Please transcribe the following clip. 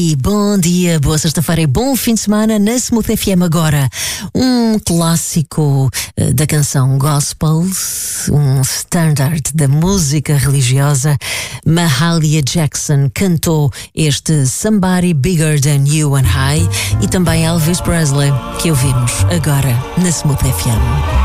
E bom dia, boa sexta-feira e bom fim de semana na Smooth FM agora. Um clássico da canção gospel, um standard da música religiosa. Mahalia Jackson cantou este Somebody Bigger Than You and I, e também Elvis Presley, que ouvimos agora na Smooth FM.